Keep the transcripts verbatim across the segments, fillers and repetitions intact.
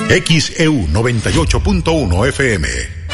X E U noventa y ocho punto uno F M.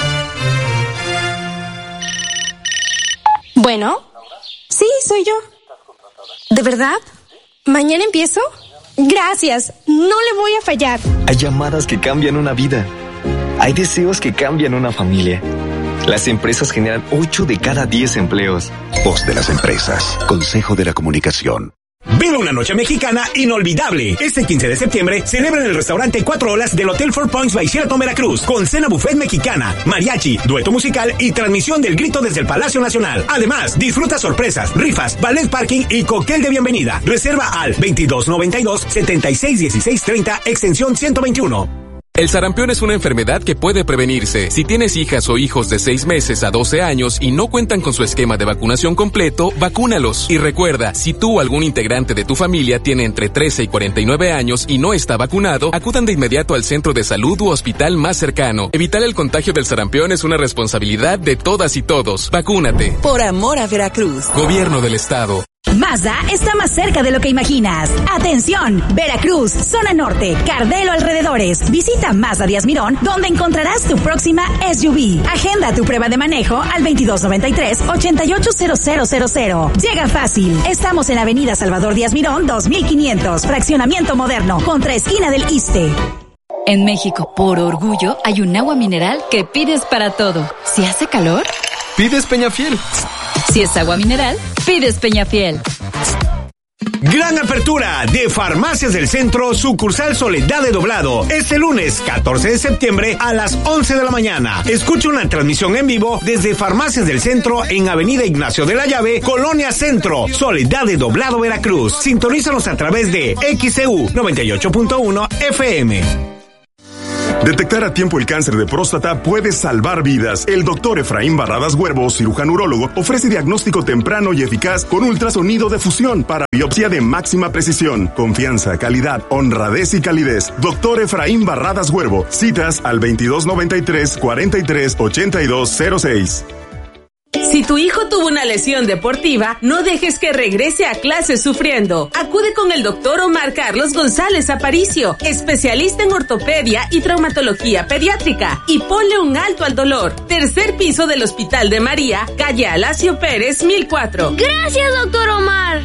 Bueno, sí, soy yo. ¿De verdad? ¿Mañana empiezo? Gracias, no le voy a fallar. Hay llamadas que cambian una vida. Hay deseos que cambian una familia. Las empresas generan ocho de cada diez empleos. Voz de las empresas. Consejo de la Comunicación. Vive una noche mexicana inolvidable. Este quince de septiembre celebra en el restaurante Cuatro Olas del Hotel Four Points by Sheraton Veracruz, con cena buffet mexicana, mariachi, dueto musical y transmisión del grito desde el Palacio Nacional. Además, disfruta sorpresas, rifas, ballet parking y cóctel de bienvenida. Reserva al veintidós noventa y dos, setenta y seis dieciséis treinta, extensión ciento veintiuno. El sarampión es una enfermedad que puede prevenirse. Si tienes hijas o hijos de seis meses a doce años y no cuentan con su esquema de vacunación completo, vacúnalos. Y recuerda, si tú o algún integrante de tu familia tiene entre trece y cuarenta y nueve años y no está vacunado, acudan de inmediato al centro de salud u hospital más cercano. Evitar el contagio del sarampión es una responsabilidad de todas y todos. Vacúnate. Por amor a Veracruz. Gobierno del Estado. Mazda está más cerca de lo que imaginas. Atención, Veracruz, zona norte, Cardelo alrededores. Visita Mazda Díaz Mirón, donde encontrarás tu próxima S U V. Agenda tu prueba de manejo al veintidós noventa y tres, ochenta y ocho cero cero cero cero. Llega fácil. Estamos en Avenida Salvador Díaz Mirón, dos mil quinientos, fraccionamiento moderno, contra esquina del Iste. En México, por orgullo, hay un agua mineral que pides para todo. Si hace calor, pides Peñafiel. Si es agua mineral, pides Peñafiel. Gran apertura de Farmacias del Centro, sucursal Soledad de Doblado, este lunes catorce de septiembre a las once de la mañana. Escucha una transmisión en vivo desde Farmacias del Centro en Avenida Ignacio de la Llave, Colonia Centro, Soledad de Doblado, Veracruz. Sintonízanos a través de X E U noventa y ocho punto uno F M. Detectar a tiempo el cáncer de próstata puede salvar vidas. El doctor Efraín Barradas Huervo, cirujano urólogo, ofrece diagnóstico temprano y eficaz con ultrasonido de fusión para biopsia de máxima precisión. Confianza, calidad, honradez y calidez. Doctor Efraín Barradas Huervo. Citas al veintidós noventa y tres, cuarenta y tres, ochenta y dos cero seis. Si tu hijo tuvo una lesión deportiva, no dejes que regrese a clases sufriendo. Acude con el doctor Omar Carlos González Aparicio, especialista en ortopedia y traumatología pediátrica, y ponle un alto al dolor. Tercer piso del Hospital de María, calle Alacio Pérez, mil cuatro. Gracias, doctor Omar.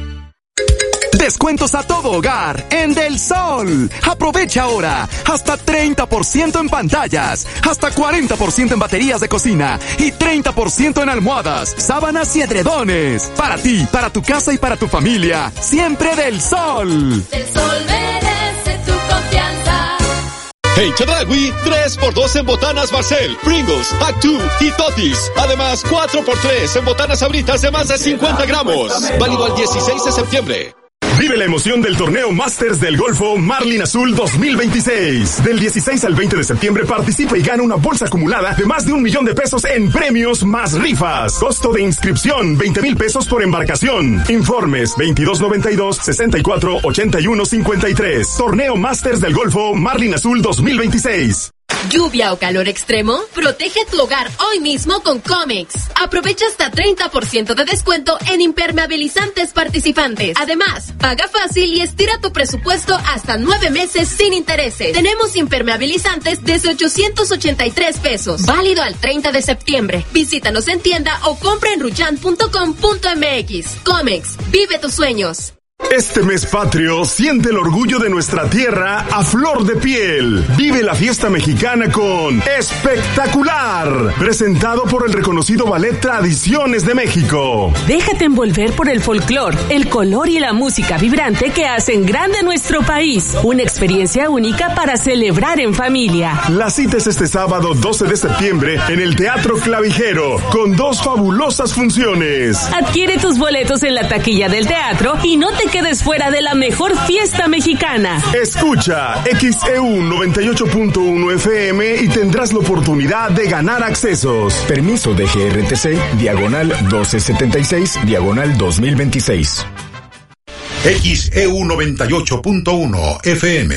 Descuentos a todo hogar en Del Sol. Aprovecha ahora hasta treinta por ciento en pantallas, hasta cuarenta por ciento en baterías de cocina y treinta por ciento en almohadas, sábanas y edredones. Para ti, para tu casa y para tu familia. Siempre Del Sol. Del Sol merece tu confianza. En Chedraui, tres por dos en botanas Barcel, Pringles, Actu y Totis. Además, cuatro por tres en botanas Sabritas de más de cincuenta gramos. Válido al dieciséis de septiembre. Vive la emoción del torneo Masters del Golfo Marlin Azul dos mil veintiséis. Del dieciséis al veinte de septiembre participa y gana una bolsa acumulada de más de un millón de pesos en premios más rifas. Costo de inscripción veinte mil pesos por embarcación. Informes veintidós noventa y dos, sesenta y cuatro, ochenta y uno cincuenta y tres. Torneo Masters del Golfo Marlin Azul dos mil veintiséis. ¿Lluvia o calor extremo? Protege tu hogar hoy mismo con Comex. Aprovecha hasta treinta por ciento de descuento en impermeabilizantes participantes. Además, paga fácil y estira tu presupuesto hasta nueve meses sin intereses. Tenemos impermeabilizantes desde ochocientos ochenta y tres pesos. Válido al treinta de septiembre. Visítanos en tienda o compra en ruyan punto com punto m x. Comex, vive tus sueños. Este mes patrio, siente el orgullo de nuestra tierra a flor de piel. Vive la fiesta mexicana con Espectacular, presentado por el reconocido Ballet Tradiciones de México. Déjate envolver por el folclor, el color y la música vibrante que hacen grande nuestro país. Una experiencia única para celebrar en familia. La cita es este sábado doce de septiembre en el Teatro Clavijero, con dos fabulosas funciones. Adquiere tus boletos en la taquilla del teatro y no te quedes fuera de la mejor fiesta mexicana. Escucha X E U noventa y ocho punto uno F M y tendrás la oportunidad de ganar accesos. Permiso de G R T C, diagonal doce setenta y seis, diagonal dos mil veintiséis. X E U noventa y ocho punto uno F M.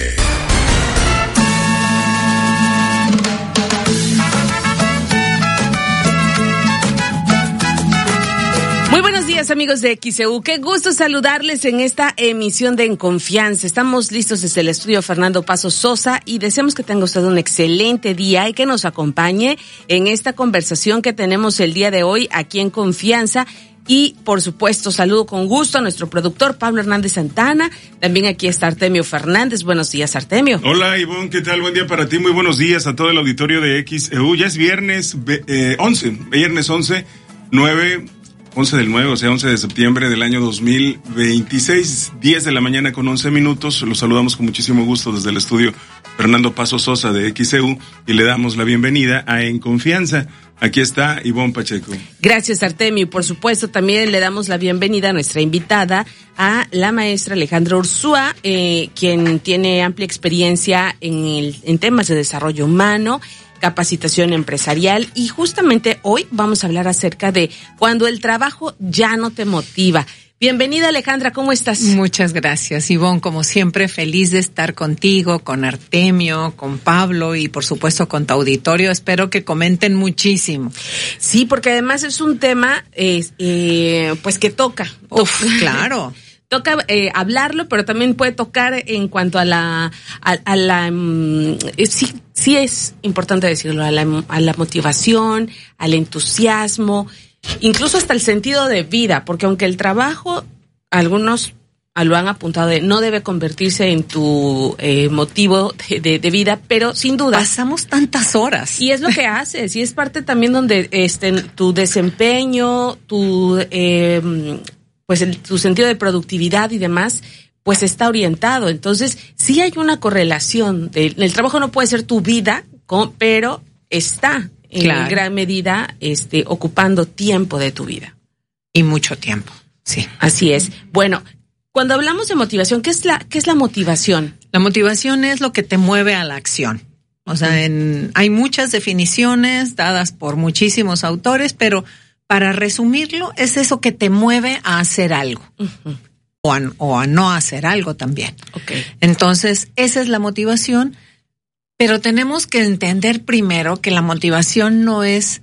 días, amigos de X E U. Qué gusto saludarles en esta emisión de En Confianza. Estamos listos desde el estudio Fernando Paso Sosa y deseamos que tenga usted un excelente día y que nos acompañe en esta conversación que tenemos el día de hoy aquí en Confianza. Y, por supuesto, saludo con gusto a nuestro productor Pablo Hernández Santana. También aquí está Artemio Fernández. Buenos días, Artemio. Hola, Ivonne, ¿qué tal? Buen día para ti. Muy buenos días a todo el auditorio de X E U. Ya es viernes eh, once, viernes once, nueve, once del nueve, o sea, once de septiembre del año dos mil veintiséis, diez de la mañana con once minutos. Los saludamos con muchísimo gusto desde el estudio Fernando Paso Sosa de X E U y le damos la bienvenida a En Confianza. Aquí está Ivonne Pacheco. Gracias, Artemio. Y por supuesto también le damos la bienvenida a nuestra invitada, a la maestra Alejandra Ursúa, eh, quien tiene amplia experiencia en, el, en temas de desarrollo humano, capacitación empresarial, y justamente hoy vamos a hablar acerca de cuando el trabajo ya no te motiva. Bienvenida, Alejandra, ¿cómo estás? Muchas gracias, Ivonne. Como siempre, feliz de estar contigo, con Artemio, con Pablo y por supuesto con tu auditorio. Espero que comenten muchísimo. Sí, porque además es un tema eh, eh, pues que toca. Uf, claro. Toca eh, hablarlo, pero también puede tocar en cuanto a la, a, a la, um, sí, sí es importante decirlo, a la, a la motivación, al entusiasmo, incluso hasta el sentido de vida, porque aunque el trabajo, algunos lo han apuntado, de, no debe convertirse en tu eh, motivo de, de, de vida, pero sin duda pasamos tantas horas y es lo que haces, y es parte también donde este tu desempeño, tu eh, pues el, tu sentido de productividad y demás, pues está orientado. Entonces sí hay una correlación. De, el trabajo no puede ser tu vida, con, pero está en claro. gran medida este ocupando tiempo de tu vida. Y mucho tiempo, sí. Así es. Bueno, cuando hablamos de motivación, ¿qué es la, qué es la motivación? La motivación es lo que te mueve a la acción. O sea, en, hay muchas definiciones dadas por muchísimos autores, pero para resumirlo, es eso que te mueve a hacer algo. Uh-huh. o, a, o a no hacer algo también. Okay. Entonces, esa es la motivación. Pero tenemos que entender primero que la motivación no es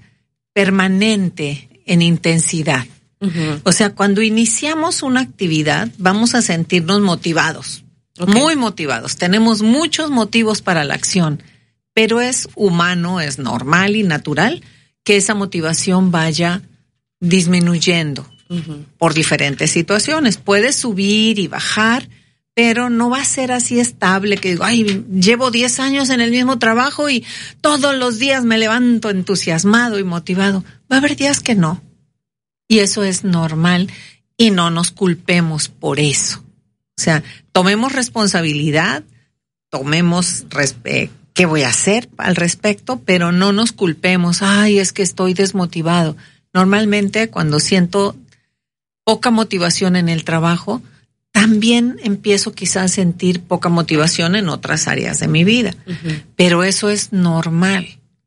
permanente en intensidad. Uh-huh. O sea, cuando iniciamos una actividad, vamos a sentirnos motivados, okay. muy motivados. Tenemos muchos motivos para la acción, pero es humano, es normal y natural que esa motivación vaya disminuyendo uh-huh. por diferentes situaciones. Puede subir y bajar, pero no va a ser así estable que digo, ay, llevo diez años en el mismo trabajo y todos los días me levanto entusiasmado y motivado. Va a haber días que no. Y eso es normal y no nos culpemos por eso. O sea, tomemos responsabilidad, tomemos respe- qué voy a hacer al respecto, pero no nos culpemos. Ay, es que estoy desmotivado. Normalmente cuando siento poca motivación en el trabajo, también empiezo quizás a sentir poca motivación en otras áreas de mi vida. Uh-huh. Pero eso es normal.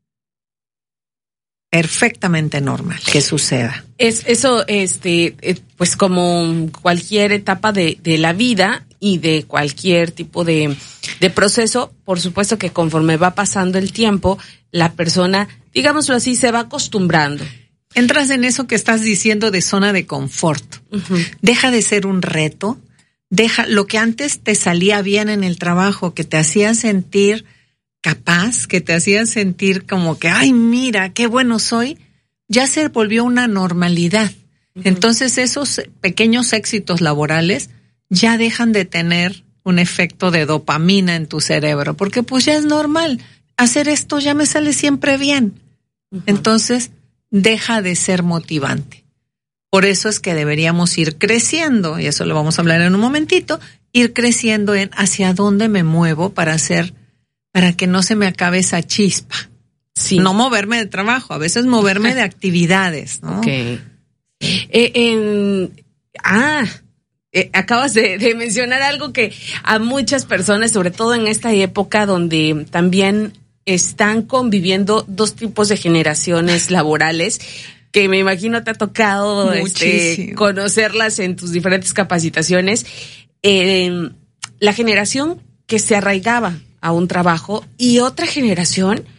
Perfectamente normal que suceda. Es eso, este, pues como cualquier etapa de, de la vida y de cualquier tipo de, de proceso, por supuesto que conforme va pasando el tiempo, la persona, digámoslo así, se va acostumbrando. Entras en eso que estás diciendo de zona de confort. Uh-huh. Deja de ser un reto. Deja lo que antes te salía bien en el trabajo, que te hacía sentir capaz, que te hacía sentir como que, ay, mira, qué bueno soy, ya se volvió una normalidad. Uh-huh. Entonces esos pequeños éxitos laborales ya dejan de tener un efecto de dopamina en tu cerebro, porque pues ya es normal. Hacer esto ya me sale siempre bien. Uh-huh. Entonces deja de ser motivante. Por eso es que deberíamos ir creciendo, y eso lo vamos a hablar en un momentito, ir creciendo en hacia dónde me muevo para hacer, para que no se me acabe esa chispa. Sí. No moverme de trabajo, a veces moverme de actividades, ¿no? Okay. Eh, en, ah, eh, acabas de, de mencionar algo que a muchas personas, sobre todo en esta época donde también están conviviendo dos tipos de generaciones laborales, que me imagino te ha tocado este, conocerlas en tus diferentes capacitaciones, eh, la generación que se arraigaba a un trabajo y otra generación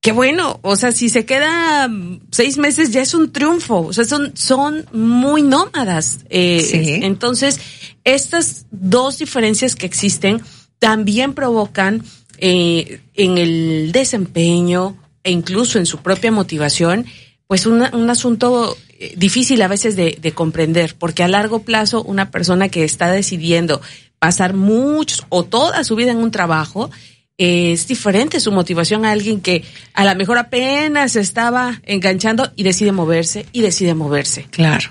qué bueno, o sea, si se queda seis meses ya es un triunfo, o sea, son, son muy nómadas. Eh, sí. Entonces, estas dos diferencias que existen también provocan eh, en el desempeño e incluso en su propia motivación, pues una, un asunto difícil a veces de, de comprender, porque a largo plazo una persona que está decidiendo pasar muchos o toda su vida en un trabajo, eh, es diferente su motivación a alguien que a lo mejor apenas estaba enganchando y decide moverse y decide moverse. Claro.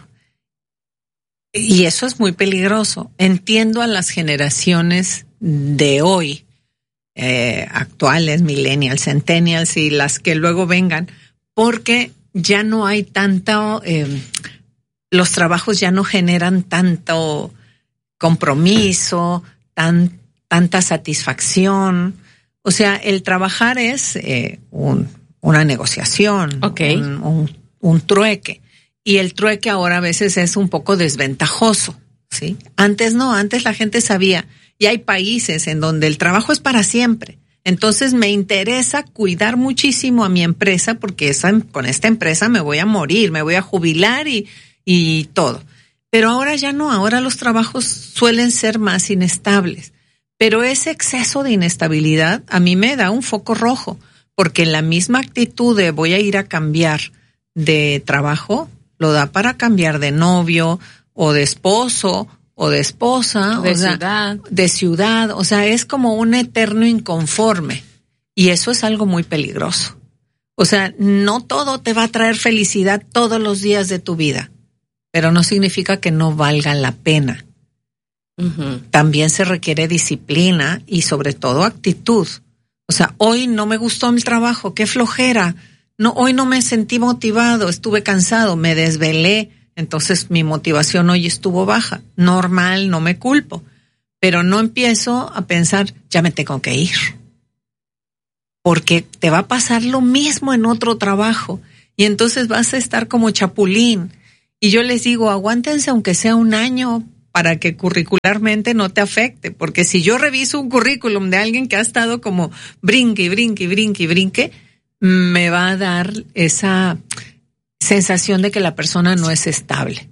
Y eso es muy peligroso. Entiendo a las generaciones de hoy, eh, actuales, millennials, centennials y las que luego vengan, porque ya no hay tanto, eh, los trabajos ya no generan tanto compromiso, tan, tanta satisfacción. O sea, el trabajar es eh, un, una negociación, okay. un, un, un trueque. Y el trueque ahora a veces es un poco desventajoso, ¿sí? Antes no, antes la gente sabía. Y hay países en donde el trabajo es para siempre. Entonces me interesa cuidar muchísimo a mi empresa porque esa, con esta empresa me voy a morir, me voy a jubilar y, y todo. Pero ahora ya no, ahora los trabajos suelen ser más inestables. Pero ese exceso de inestabilidad a mí me da un foco rojo, porque la misma actitud de voy a ir a cambiar de trabajo, lo da para cambiar de novio o de esposo o de esposa, de o sea, ciudad. de ciudad, o sea, es como un eterno inconforme y eso es algo muy peligroso. O sea, no todo te va a traer felicidad todos los días de tu vida, pero no significa que no valga la pena. Uh-huh. También se requiere disciplina y sobre todo actitud. O sea, hoy no me gustó el trabajo, qué flojera. No, hoy no me sentí motivado, estuve cansado, me desvelé. Entonces mi motivación hoy estuvo baja. Normal, no me culpo. Pero no empiezo a pensar, ya me tengo que ir. Porque te va a pasar lo mismo en otro trabajo. Y entonces vas a estar como chapulín. Y yo les digo, aguántense aunque sea un año para que curricularmente no te afecte. Porque si yo reviso un currículum de alguien que ha estado como brinque, brinque, brinque, brinque, me va a dar esa sensación de que la persona no es estable.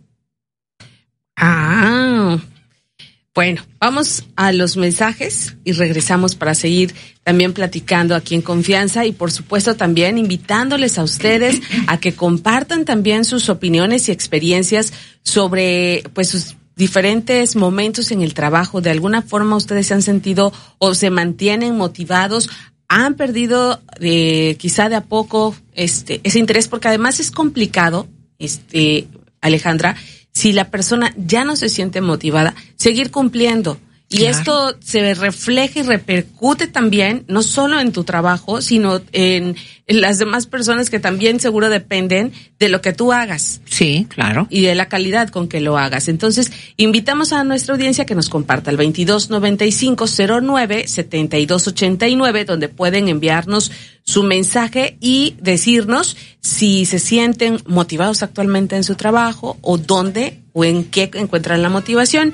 Ah, bueno, vamos a los mensajes y regresamos para seguir también platicando aquí en confianza y por supuesto también invitándoles a ustedes a que compartan también sus opiniones y experiencias sobre pues sus diferentes momentos en el trabajo. De alguna forma ustedes se han sentido o se mantienen motivados, han perdido eh, quizá de a poco este ese interés, porque además es complicado, este Alejandra, si la persona ya no se siente motivada, seguir cumpliendo. Y claro. Esto se refleja y repercute también, no solo en tu trabajo, sino en, en las demás personas que también seguro dependen de lo que tú hagas. Sí, claro. Y de la calidad con que lo hagas. Entonces, invitamos a nuestra audiencia que nos comparta el veintidós noventa y cinco cero nueve setenta y dos ochenta y nueve, donde pueden enviarnos su mensaje y decirnos si se sienten motivados actualmente en su trabajo o dónde o en qué encuentran la motivación.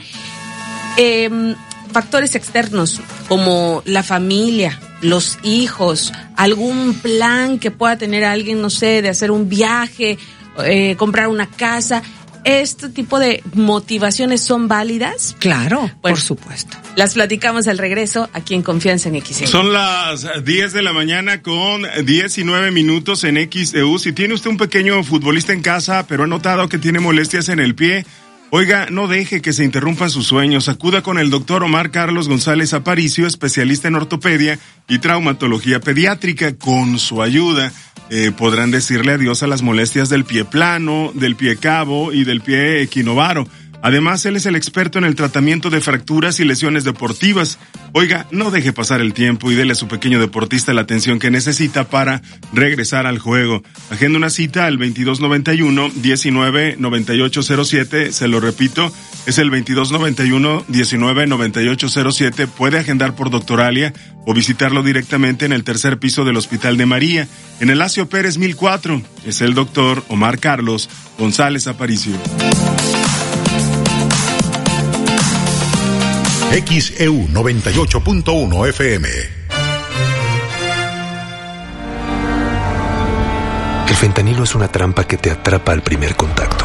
Eh, factores externos como la familia, los hijos, algún plan que pueda tener alguien, no sé, de hacer un viaje, eh, comprar una casa. ¿Este tipo de motivaciones son válidas? Claro, bueno, por supuesto. Las platicamos al regreso aquí en Confianza en X E U. Son las diez de la mañana con diecinueve minutos en X E U. Si tiene usted un pequeño futbolista en casa, pero ha notado que tiene molestias en el pie, oiga, no deje que se interrumpan sus sueños. Acuda con el doctor Omar Carlos González Aparicio, especialista en ortopedia y traumatología pediátrica. Con su ayuda eh, podrán decirle adiós a las molestias del pie plano, del pie cabo y del pie equinovaro. Además, él es el experto en el tratamiento de fracturas y lesiones deportivas. Oiga, no deje pasar el tiempo y dele a su pequeño deportista la atención que necesita para regresar al juego. Agenda una cita al veintidós noventa y uno diecinueve noventa y ocho cero siete. Se lo repito, es el veintidós noventa y uno diecinueve noventa y ocho cero siete. Puede agendar por Doctoralia o visitarlo directamente en el tercer piso del Hospital de María, en el Lacio Pérez mil cuatro. Es el doctor Omar Carlos González Aparicio. X E U noventa y ocho punto uno F M. fentanilo es una trampa que te atrapa al primer contacto.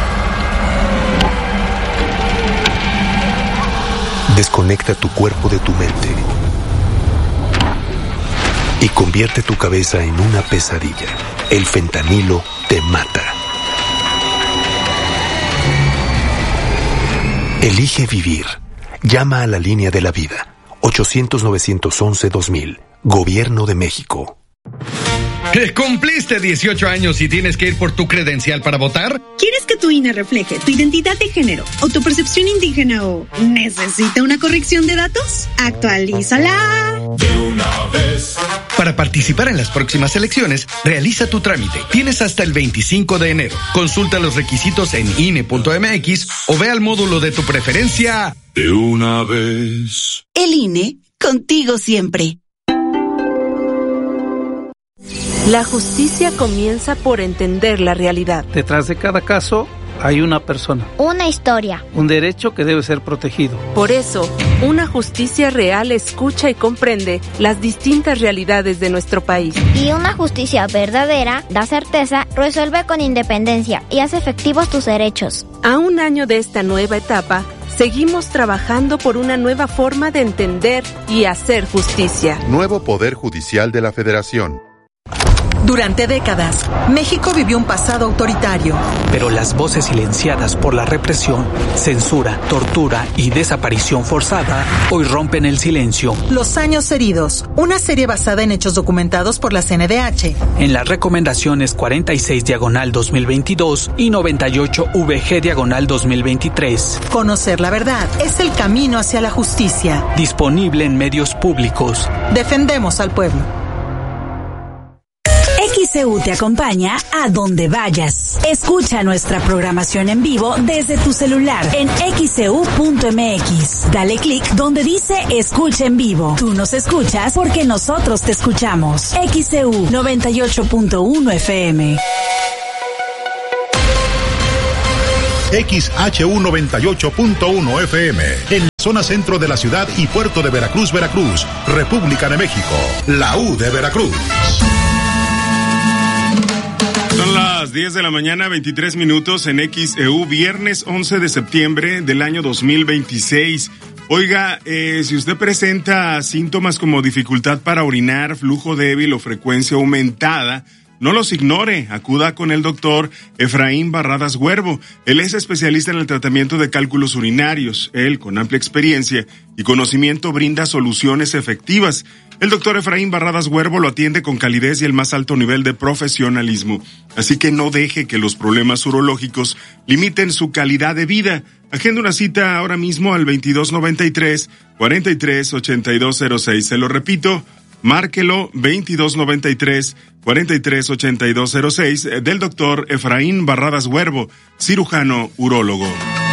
Desconecta tu cuerpo de tu mente y convierte tu cabeza en una pesadilla. El fentanilo te mata. Elige vivir. Llama a la línea de la vida. ochocientos, novecientos once, dos mil. Gobierno de México. ¿Cumpliste dieciocho años y tienes que ir por tu credencial para votar? ¿Quieres que tu I N E refleje tu identidad de género, autopercepción indígena o necesita una corrección de datos? ¡Actualízala! De una vez. Para participar en las próximas elecciones, realiza tu trámite. Tienes hasta el veinticinco de enero. Consulta los requisitos en I N E punto M X o ve al módulo de tu preferencia. De una vez. El I N E, contigo siempre. La justicia comienza por entender la realidad. Detrás de cada caso hay una persona. Una historia. Un derecho que debe ser protegido. Por eso, una justicia real escucha y comprende las distintas realidades de nuestro país. Y una justicia verdadera da certeza, resuelve con independencia y hace efectivos tus derechos. A un año de esta nueva etapa, seguimos trabajando por una nueva forma de entender y hacer justicia. Nuevo Poder Judicial de la Federación. Durante décadas, México vivió un pasado autoritario. Pero las voces silenciadas por la represión, censura, tortura y desaparición forzada hoy rompen el silencio. Los años heridos, una serie basada en hechos documentados por la C N D H. En las recomendaciones cuarenta y seis diagonal dos mil veintidós y noventa y ocho V G diagonal dos mil veintitrés. Conocer la verdad es el camino hacia la justicia. Disponible en medios públicos. Defendemos al pueblo. X E U te acompaña a donde vayas. Escucha nuestra programación en vivo desde tu celular en X E U punto M X. Dale clic donde dice Escucha en vivo. Tú nos escuchas porque nosotros te escuchamos. X E U noventa y ocho punto uno F M. X H U noventa y ocho punto uno F M, en la zona centro de la ciudad y puerto de Veracruz, Veracruz, República de México, la U de Veracruz. Son las diez de la mañana, veintitrés minutos en X E U, viernes once de septiembre del año dos mil veintiséis. Oiga, eh, si usted presenta síntomas como dificultad para orinar, flujo débil o frecuencia aumentada, no los ignore, acuda con el doctor Efraín Barradas Huervo. Él es especialista en el tratamiento de cálculos urinarios. Él, con amplia experiencia y conocimiento, brinda soluciones efectivas. El doctor Efraín Barradas Huervo lo atiende con calidez y el más alto nivel de profesionalismo. Así que no deje que los problemas urológicos limiten su calidad de vida. Agenda una cita ahora mismo al veintidós noventa y tres, cuarenta y tres, ochenta y dos cero seis. Se lo repito, márquelo veintidós noventa y tres, cuarenta y tres, ochenta y dos cero seis del doctor Efraín Barradas Huervo, cirujano urólogo.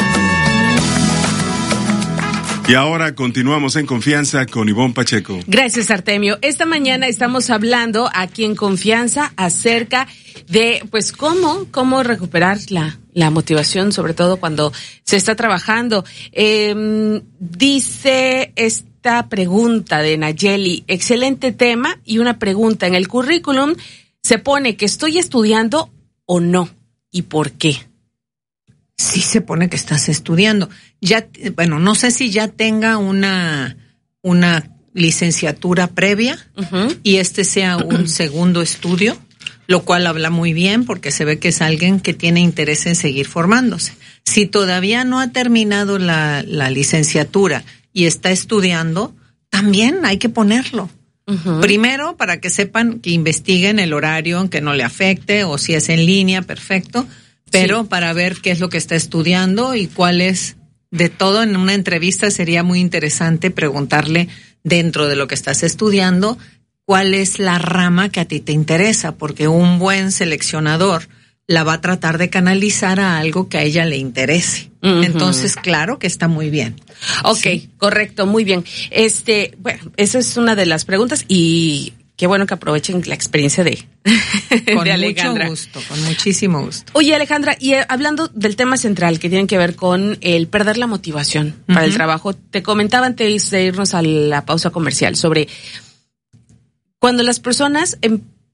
Y ahora continuamos en Confianza con Ivonne Pacheco. Gracias, Artemio. Esta mañana estamos hablando aquí en Confianza acerca de, pues, cómo, cómo recuperar la, la motivación, sobre todo cuando se está trabajando. Eh, dice esta pregunta de Nayeli, excelente tema y una pregunta. En el currículum se pone que estoy estudiando o no, ¿y por qué? Sí se pone que estás estudiando. Ya, bueno, no sé si ya tenga una, una licenciatura previa uh-huh. y este sea un segundo estudio, lo cual habla muy bien porque se ve que es alguien que tiene interés en seguir formándose. Si todavía no ha terminado la, la licenciatura y está estudiando, también hay que ponerlo. Uh-huh. Primero, para que sepan que investiguen el horario, aunque no le afecte, o si es en línea, perfecto. Pero sí, para ver qué es lo que está estudiando y cuál es, de todo en una entrevista sería muy interesante preguntarle dentro de lo que estás estudiando, cuál es la rama que a ti te interesa, porque un buen seleccionador la va a tratar de canalizar a algo que a ella le interese. Uh-huh. Entonces, claro que está muy bien. Ok, sí. Correcto, muy bien. Este, bueno, esa es una de las preguntas y qué bueno que aprovechen la experiencia de, con de Alejandra. Con mucho gusto, con muchísimo gusto. Oye, Alejandra, y eh, hablando del tema central que tiene que ver con el perder la motivación uh-huh. para el trabajo, te comentaba antes de irnos a la pausa comercial sobre cuando las personas em,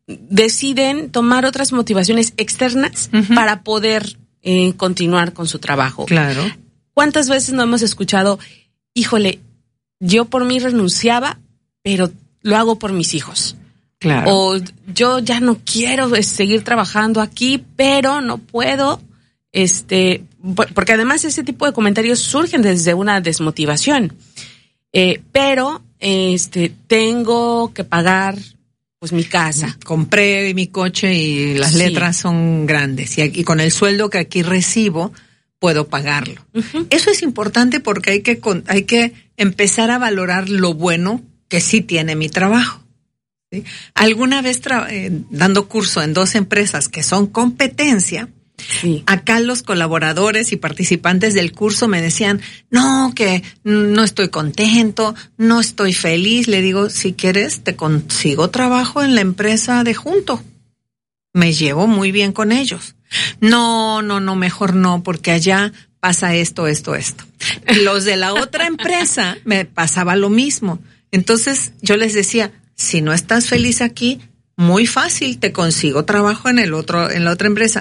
deciden tomar otras motivaciones externas uh-huh. para poder eh, continuar con su trabajo. Claro. ¿Cuántas veces no hemos escuchado, híjole, yo por mí renunciaba, pero lo hago por mis hijos? Claro. O yo ya no quiero seguir trabajando aquí, pero no puedo, este, porque además ese tipo de comentarios surgen desde una desmotivación. Eh, pero, este, tengo que pagar, pues, mi casa. Compré mi coche y las sí. letras son grandes y, aquí, y con el sueldo que aquí recibo puedo pagarlo. Uh-huh. Eso es importante porque hay que hay que empezar a valorar lo bueno que sí tiene mi trabajo. ¿Sí? Alguna vez tra- eh, dando curso en dos empresas que son competencia, sí. acá los colaboradores y participantes del curso me decían, no, que no estoy contento, no estoy feliz. Le digo, si quieres te consigo trabajo en la empresa de junto. Me llevo muy bien con ellos. No, no, no, mejor no, porque allá pasa esto, esto, esto. Los de la otra empresa me pasaba lo mismo. Entonces yo les decía, si no estás feliz aquí, muy fácil, te consigo trabajo en el otro, en la otra empresa.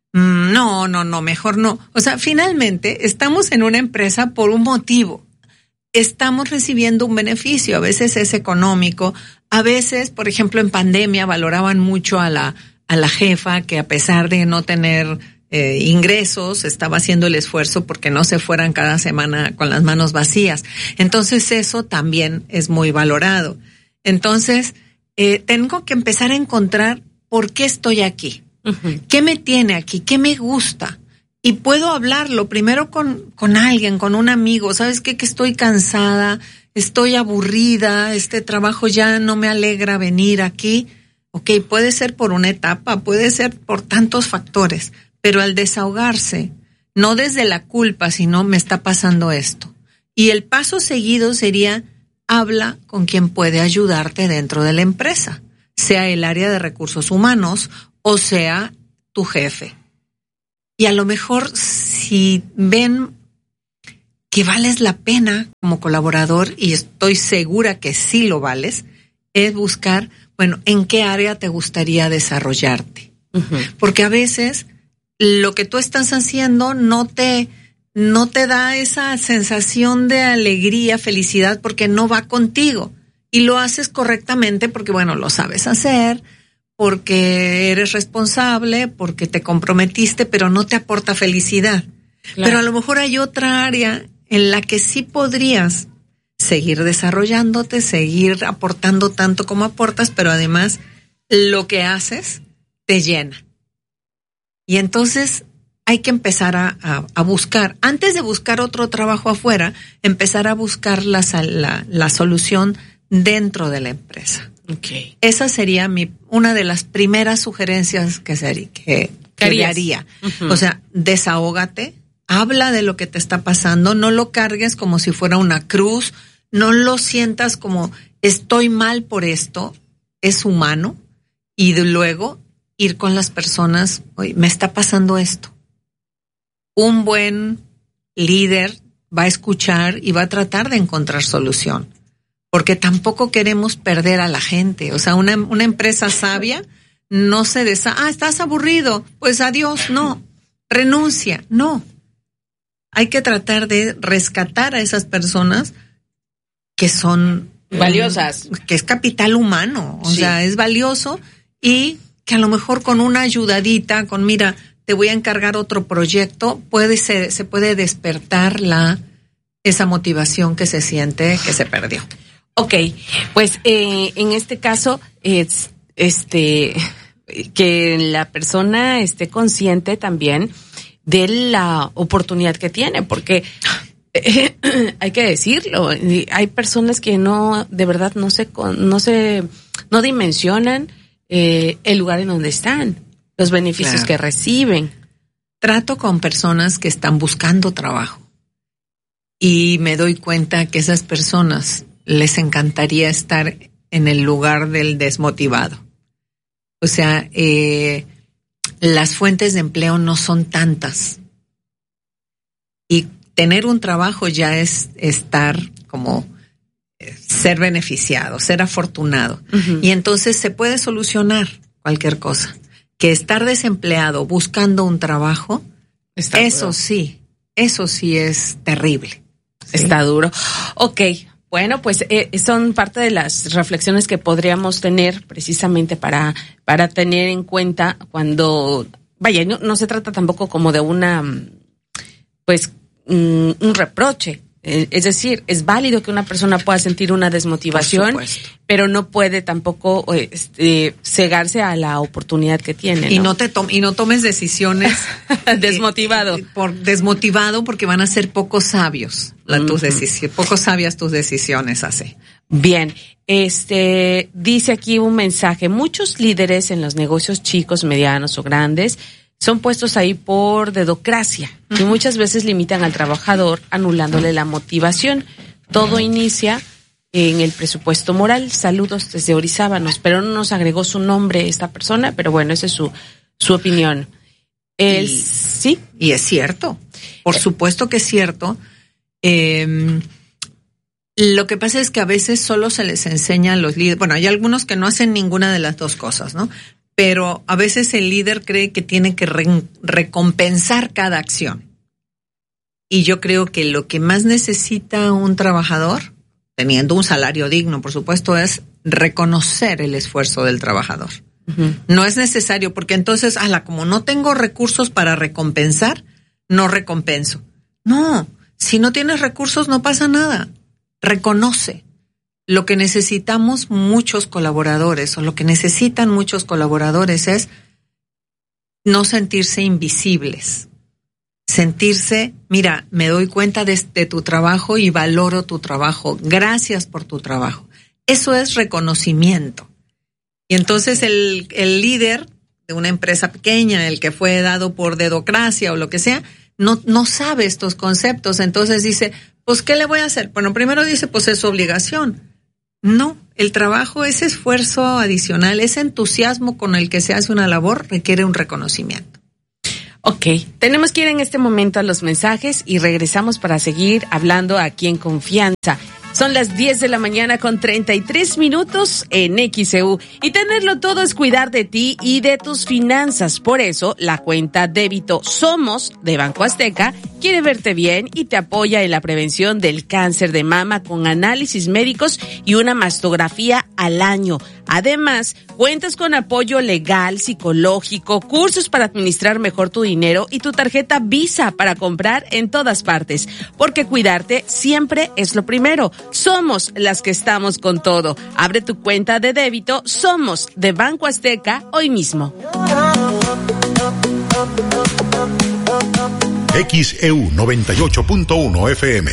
No, no, no, mejor no. O sea, finalmente estamos en una empresa por un motivo. Estamos recibiendo un beneficio, a veces es económico, a veces, por ejemplo, en pandemia valoraban mucho a la a la jefa que a pesar de no tener eh, ingresos, estaba haciendo el esfuerzo porque no se fueran cada semana con las manos vacías. Entonces eso también es muy valorado. Entonces, eh, tengo que empezar a encontrar por qué estoy aquí. Uh-huh. ¿Qué me tiene aquí? ¿Qué me gusta? Y puedo hablarlo primero con, con alguien, con un amigo. ¿Sabes qué? Que estoy cansada, estoy aburrida, este trabajo ya no me alegra venir aquí. Ok, puede ser por una etapa, puede ser por tantos factores, pero al desahogarse, no desde la culpa, sino me está pasando esto. Y el paso seguido sería, habla con quien puede ayudarte dentro de la empresa, sea el área de recursos humanos o sea tu jefe. Y a lo mejor si ven que vales la pena como colaborador, y estoy segura que sí lo vales, es buscar, bueno, ¿en qué área te gustaría desarrollarte? Uh-huh. Porque a veces lo que tú estás haciendo no te, no te da esa sensación de alegría, felicidad, porque no va contigo. Y lo haces correctamente porque, bueno, lo sabes hacer, porque eres responsable, porque te comprometiste, pero no te aporta felicidad. Claro. Pero a lo mejor hay otra área en la que sí podrías seguir desarrollándote, seguir aportando tanto como aportas, pero además lo que haces te llena. Y entonces hay que empezar a, a, a buscar, antes de buscar otro trabajo afuera, empezar a buscar la, la, la solución dentro de la empresa. Okay. Esa sería mi una de las primeras sugerencias que, sería, que, que le haría. Uh-huh. O sea, desahógate, habla de lo que te está pasando, no lo cargues como si fuera una cruz, no lo sientas como estoy mal por esto, es humano, y de luego ir con las personas, oye, me está pasando esto. Un buen líder va a escuchar y va a tratar de encontrar solución, porque tampoco queremos perder a la gente. O sea, una, una empresa sabia no se desa, ah, estás aburrido, pues adiós, no, renuncia, no. Hay que tratar de rescatar a esas personas que son valiosas, um, que es capital humano, o sí. sea, es valioso, y que a lo mejor con una ayudadita, con mira, te voy a encargar otro proyecto, puede ser, se puede despertar la esa motivación que se siente que se perdió. Ok, pues eh, en este caso es este que la persona esté consciente también de la oportunidad que tiene, porque Eh, hay que decirlo, hay personas que no, de verdad no se, no se, no dimensionan eh, el lugar en donde están, los beneficios claro. que reciben. Trato con personas que están buscando trabajo y me doy cuenta que esas personas les encantaría estar en el lugar del desmotivado. O sea, eh, las fuentes de empleo no son tantas y tener un trabajo ya es estar como ser beneficiado, ser afortunado. Uh-huh. Y entonces se puede solucionar. cualquier cosa. Que estar desempleado buscando un trabajo, Está eso duro. sí, eso sí es terrible. ¿Sí? Está duro. Ok, bueno, pues eh, son parte de las reflexiones que podríamos tener precisamente para, para tener en cuenta cuando, vaya, no, no se trata tampoco como de una, pues, un, un reproche. Es decir, es válido que una persona pueda sentir una desmotivación, pero no puede tampoco este, cegarse a la oportunidad que tiene, ¿no? Y no te to- y no tomes decisiones desmotivado. Eh, por desmotivado porque van a ser poco sabios la, uh-huh. tus decisiones, poco sabias tus decisiones así. Bien, este dice aquí un mensaje, muchos líderes en los negocios chicos, medianos o grandes son puestos ahí por dedocracia y muchas veces limitan al trabajador anulándole la motivación. Todo inicia en el presupuesto moral. Saludos desde Orizábanos, pero no nos agregó su nombre esta persona, pero bueno, esa es su, su opinión. El, y, sí. Y es cierto, por eh. supuesto que es cierto. Eh, lo que pasa es que a veces solo se les enseña a los líderes, bueno, hay algunos que no hacen ninguna de las dos cosas, ¿no? Pero a veces el líder cree que tiene que re- recompensar cada acción. Y yo creo que lo que más necesita un trabajador, teniendo un salario digno, por supuesto, es reconocer el esfuerzo del trabajador. Uh-huh. No es necesario, porque entonces, ala, como no tengo recursos para recompensar, no recompenso. No, si no tienes recursos no pasa nada. Reconoce. Lo que necesitamos muchos colaboradores, o lo que necesitan muchos colaboradores es no sentirse invisibles. Sentirse, mira, me doy cuenta de, de tu trabajo y valoro tu trabajo. Gracias por tu trabajo. Eso es reconocimiento. Y entonces el, el líder de una empresa pequeña, el que fue dado por dedocracia o lo que sea, no, no sabe estos conceptos. Entonces dice, pues, ¿qué le voy a hacer? Bueno, primero dice, pues es su obligación. No, el trabajo, ese esfuerzo adicional, ese entusiasmo con el que se hace una labor requiere un reconocimiento. Ok, tenemos que ir en este momento a los mensajes y regresamos para seguir hablando aquí en Confianza. Son las diez de la mañana con treinta y tres minutos en X E U. Y tenerlo todo es cuidar de ti y de tus finanzas. Por eso, la cuenta débito Somos de Banco Azteca quiere verte bien y te apoya en la prevención del cáncer de mama con análisis médicos y una mastografía al año. Además, cuentas con apoyo legal, psicológico, cursos para administrar mejor tu dinero y tu tarjeta Visa para comprar en todas partes. Porque cuidarte siempre es lo primero. Somos las que estamos con todo. Abre tu cuenta de débito Somos de Banco Azteca hoy mismo. X E U noventa y ocho punto uno F M.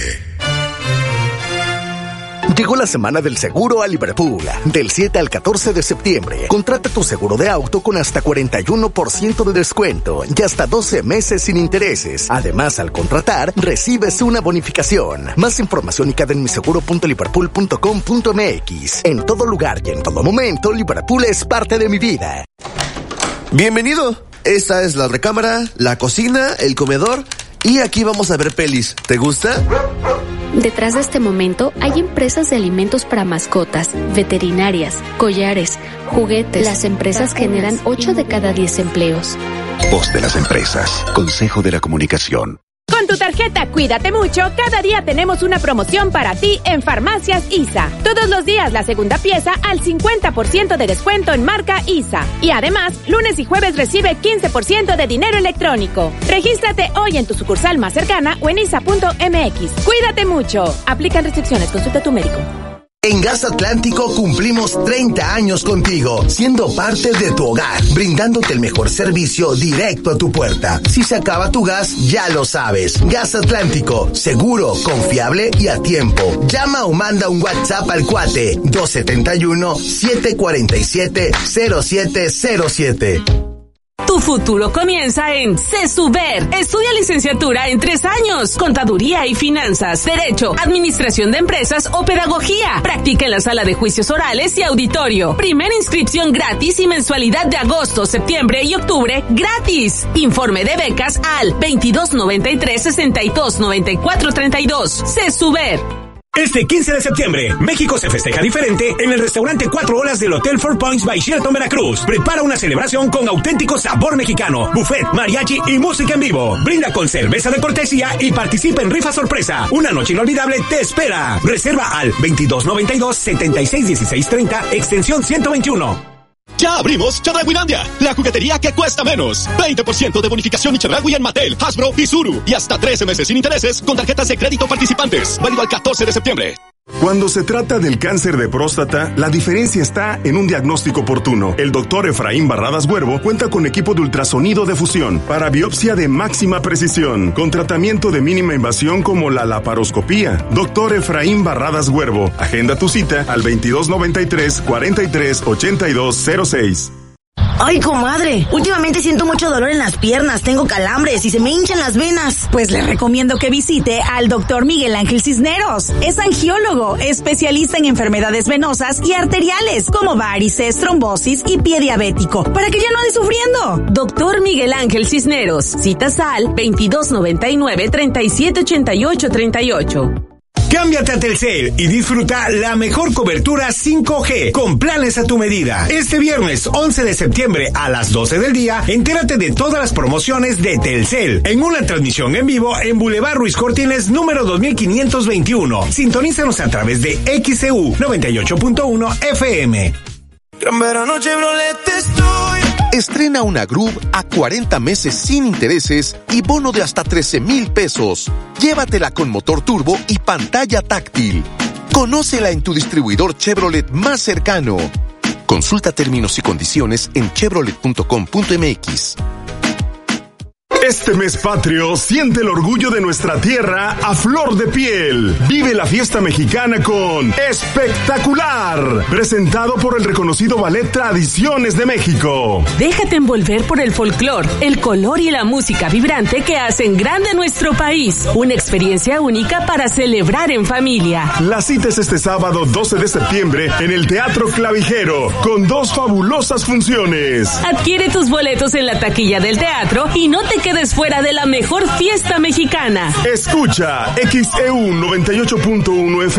Llegó la semana del seguro a Liverpool. Del siete al catorce de septiembre. Contrata tu seguro de auto con hasta cuarenta y uno por ciento de descuento y hasta doce meses sin intereses. Además, al contratar, recibes una bonificación. Más información y cada en mi seguro punto liverpool punto com punto m x. En todo lugar y en todo momento, Liverpool es parte de mi vida. Bienvenido. Esta es la recámara, la cocina, el comedor y aquí vamos a ver pelis. ¿Te gusta? Detrás de este momento hay empresas de alimentos para mascotas, veterinarias, collares, juguetes. Las empresas generan ocho de cada diez empleos. Voz de las empresas. Consejo de la Comunicación. Con tu tarjeta Cuídate Mucho, cada día tenemos una promoción para ti en Farmacias I S A. Todos los días la segunda pieza al cincuenta por ciento de descuento en marca I S A. Y además, lunes y jueves recibe quince por ciento de dinero electrónico. Regístrate hoy en tu sucursal más cercana o en isa punto m x. Cuídate mucho. Aplican restricciones. Consulta a tu médico. En Gas Atlántico cumplimos treinta años contigo, siendo parte de tu hogar, brindándote el mejor servicio directo a tu puerta. Si se acaba tu gas, ya lo sabes. Gas Atlántico, seguro, confiable y a tiempo. Llama o manda un WhatsApp al cuate dos siete uno, siete cuatro siete, cero siete cero siete. Tu futuro comienza en CESUBER. Estudia licenciatura en tres años. Contaduría y finanzas, derecho, administración de empresas o pedagogía. Practica en la sala de juicios orales y auditorio. Primera inscripción gratis y mensualidad de agosto, septiembre y octubre gratis. Informe de becas al veintidós noventa y tres, sesenta y dos noventa y cuatro treinta y dos. CESUBER. Este quince de septiembre, México se festeja diferente en el restaurante Cuatro Olas del Hotel Four Points by Sheraton Veracruz. Prepara una celebración con auténtico sabor mexicano, buffet, mariachi y música en vivo. Brinda con cerveza de cortesía y participa en rifa sorpresa. Una noche inolvidable te espera. Reserva al veintidós noventa y dos, setenta y seis dieciséis treinta, extensión ciento veintiuno. Ya abrimos Chedraui-Landia, la juguetería que cuesta menos. veinte por ciento de bonificación y Chedraui en Mattel, Hasbro y Zuru. Y hasta trece meses sin intereses con tarjetas de crédito participantes. Válido al catorce de septiembre. Cuando se trata del cáncer de próstata, la diferencia está en un diagnóstico oportuno. El doctor Efraín Barradas Huervo cuenta con equipo de ultrasonido de fusión para biopsia de máxima precisión, con tratamiento de mínima invasión como la laparoscopía. Doctor Efraín Barradas Huervo, agenda tu cita al veintidós noventa y tres, cuarenta y tres, ochenta y dos cero seis. Ay, comadre, últimamente siento mucho dolor en las piernas, tengo calambres y se me hinchan las venas. Pues le recomiendo que visite al doctor Miguel Ángel Cisneros. Es angiólogo, especialista en enfermedades venosas y arteriales, como varices, trombosis y pie diabético, para que ya no ande sufriendo. Doctor Miguel Ángel Cisneros, citas al veintidós noventa y nueve, treinta y siete ochenta y ocho treinta y ocho. Cámbiate a Telcel y disfruta la mejor cobertura cinco G con planes a tu medida. Este viernes once de septiembre a las doce del día, entérate de todas las promociones de Telcel en una transmisión en vivo en Boulevard Ruiz Cortines número dos mil quinientos veintiuno. Sintonízanos a través de X C U noventa y ocho punto uno F M. Gran verano Chevrolet estoy. Estrena una Groove a cuarenta meses sin intereses y bono de hasta trece mil pesos. Llévatela con motor turbo y pantalla táctil. Conócela en tu distribuidor Chevrolet más cercano. Consulta términos y condiciones en chevrolet punto com punto m x. Este mes patrio, siente el orgullo de nuestra tierra a flor de piel. Vive la fiesta mexicana con Espectacular, presentado por el reconocido Ballet Tradiciones de México. Déjate envolver por el folclor, el color y la música vibrante que hacen grande nuestro país. Una experiencia única para celebrar en familia. La cita es este sábado doce de septiembre en el Teatro Clavijero, con dos fabulosas funciones. Adquiere tus boletos en la taquilla del teatro y no te quedes fuera de la mejor fiesta mexicana. Escucha X E U noventa y ocho punto uno F